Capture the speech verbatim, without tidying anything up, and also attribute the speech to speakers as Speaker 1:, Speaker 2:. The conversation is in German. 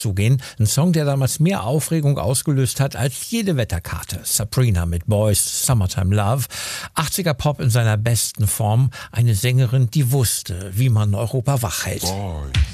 Speaker 1: zugehen. Ein Song, der damals mehr Aufregung ausgelöst hat als jede Wetterkarte. Sabrina mit Boys, Summertime Love. achtziger Pop in seiner besten Form. Eine Sängerin, die wusste, wie man Europa wach hält.
Speaker 2: Boy.